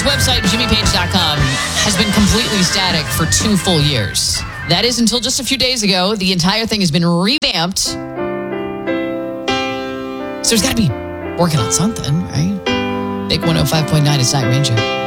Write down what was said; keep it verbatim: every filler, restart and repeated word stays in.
website, jimmy page dot com, has been completely static for two full years. That is until just a few days ago. The entire thing has been revamped. So he's got to be working on something, right? Big one oh five point nine is Night Ranger.